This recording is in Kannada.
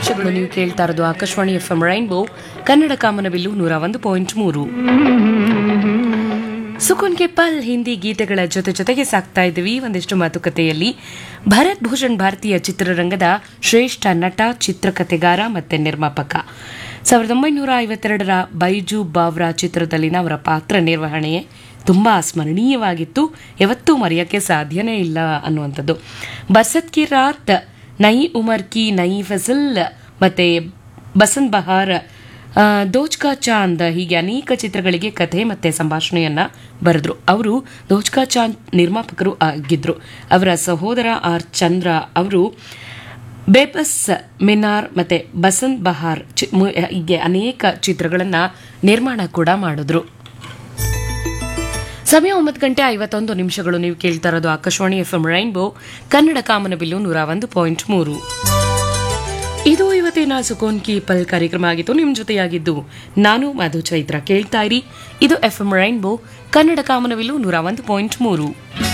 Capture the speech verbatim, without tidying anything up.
ನಿಮಿಷಗಳು ನೀವು ಕೇಳ್ತಾ ಇರೋದು Akashvani F M rainbow Kannada ಕಾಮನಬಿಲ್ಲು ನೂರ ಒಂದು ಪಾಯಿಂಟ್ ಮೂರು. ಸುಕೂನ್ ಕೆ ಪಲ್ ಹಿಂದಿ ಗೀತೆಗಳ ಜೊತೆ ಜೊತೆಗೆ ಸಾಕ್ತಾ ಇದ್ದೀವಿ ಒಂದಿಷ್ಟು ಮಾತುಕತೆಯಲ್ಲಿ. ಭರತ್ ಭೂಷಣ್ ಭಾರತೀಯ ಚಿತ್ರರಂಗದ ಶ್ರೇಷ್ಠ ನಟ, ಚಿತ್ರಕಥೆಗಾರ ಮತ್ತೆ ನಿರ್ಮಾಪಕ. ಸಾವಿರದ ಒಂಬೈನೂರ ಐವತ್ತೆರಡರ ಬೈಜು ಬಾವ್ರಾ ಚಿತ್ರದಲ್ಲಿನ ಅವರ ಪಾತ್ರ ನಿರ್ವಹಣೆ ತುಂಬಾ ಸ್ಮರಣೀಯವಾಗಿತ್ತು, ಯಾವತ್ತೂ ಮರೆಯೋಕ್ಕೆ ಸಾಧ್ಯನೇ ಇಲ್ಲ ಅನ್ನುವಂಥದ್ದು. ಬರ್ಸತ್ ಕಿ ರಾತ್, ನೈ ಉಮರ್ ಕಿ ನೈ ಫಸಲ್ ಮತ್ತೆ ಬಸಂತ್ ಬಹಾರ್, ದೋಚ್ಕಾ ಚಾಂದ್ ಹೀಗೆ ಅನೇಕ ಚಿತ್ರಗಳಿಗೆ ಕಥೆ ಮತ್ತೆ ಸಂಭಾಷಣೆಯನ್ನ ಬರೆದ್ರು. ಅವರು ದೋಚ್ಕಾ ಚಾಂದ್ ನಿರ್ಮಾಪಕರು ಆಗಿದ್ರು. ಅವರ ಸಹೋದರ ಆರ್ ಚಂದ್ರ ಅವರು ಬೇಬಸ್ ಮಿನಾರ್ ಮತ್ತೆ ಬಸಂತ್ ಬಹಾರ್ ಹೀಗೆ ಅನೇಕ ಚಿತ್ರಗಳನ್ನ ನಿರ್ಮಾಣ ಕೂಡ ಮಾಡಿದ್ರು. ಸಮಯ ಒಂಬತ್ತು ಗಂಟೆ ಐವತ್ತೊಂದು ನಿಮಿಷಗಳು. ನೀವು ಕೇಳ್ತಾ ಇರೋದು Akashvani F M rainbow Kannada ಕಾಮನಬಿಲ್ಲು ನೂರ ಒಂದು ಪಾಯಿಂಟ್ ಮೂರು. ಇದು ಇವತ್ತಿನ ಸುಕೋನ್ ಕಿ ಪಲ್ ಕಾರ್ಯಕ್ರಮ ಆಗಿತ್ತು. ನಿಮ್ಮ ಜೊತೆಯಾಗಿದ್ದು ನಾನು ಮಧು ಚೈತ್ರ. ಕೇಳ್ತಾ ಇರಿ, ಇದು ಎಫ್ ಎಂ ರೈನ್ಬೋ ಕನ್ನಡ ಕಾಮನಬಿಲ್ಲು ನೂರ ಒಂದು ಪಾಯಿಂಟ್ ಮೂರು.